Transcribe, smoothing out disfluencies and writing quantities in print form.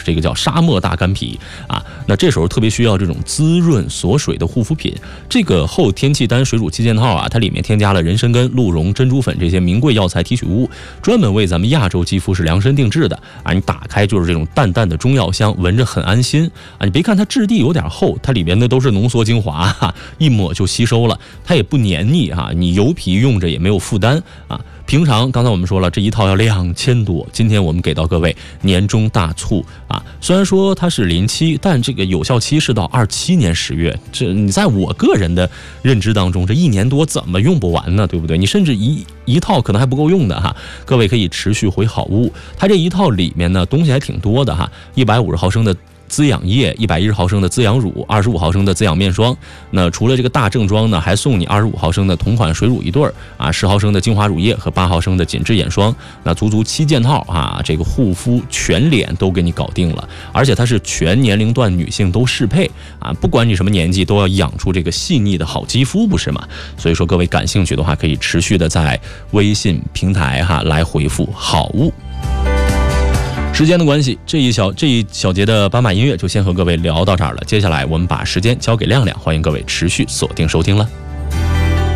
这个叫沙漠大干皮啊。那这时候特别需要这种滋润锁水的护肤品。这个厚天气丹水乳7件套啊，它里面添加了人参根、鹿茸、珍珠粉这些名贵药材提取物，专门为咱们亚洲肌肤是量身定制的啊。你打开就是这种淡淡的中药香，闻着很安心啊。你别看它质地有点厚，它里边的都是浓缩精华哈，一抹就吸收了，它也不黏腻哈，你油皮用着也没有负担啊。平常刚才我们说了，这一套要2000多，今天我们给到各位年终大促啊！虽然说它是临期，但这个有效期是到27年10月。这你在我个人的认知当中，这1年多怎么用不完呢？对不对？你甚至一套可能还不够用的哈。各位可以持续回好物。它这一套里面呢东西还挺多的哈，150毫升的滋养液，110毫升的滋养乳，25毫升的滋养面霜。那除了这个大正装呢，还送你25毫升的同款水乳1对啊，10毫升的精华乳液和8毫升的紧致眼霜。那足7件套啊，这个护肤全脸都给你搞定了，而且它是全年龄段女性都适配啊，不管你什么年纪都要养出这个细腻的好肌肤，不是吗？所以说各位感兴趣的话，可以持续的在微信平台来回复好物。时间的关系，这一小节的斑马音乐就先和各位聊到这儿了。接下来我们把时间交给亮亮，欢迎各位持续锁定收听了。